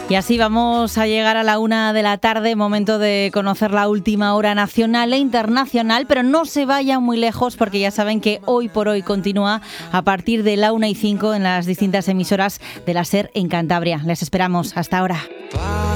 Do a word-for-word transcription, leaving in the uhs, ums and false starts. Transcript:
Y así vamos a llegar a la una de la tarde, momento de conocer la última hora nacional e internacional, pero no se vayan muy lejos porque ya saben que Hoy por Hoy continúa a partir de la una y cinco en las distintas emisoras de la SER en Cantabria. Les esperamos. Hasta ahora.